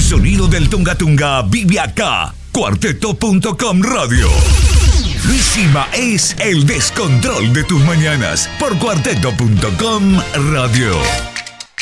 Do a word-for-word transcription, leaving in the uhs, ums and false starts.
sonido del Tunga Tunga vive acá. Cuarteto punto com Radio. Luisima es el descontrol de tus mañanas por Cuarteto punto com Radio.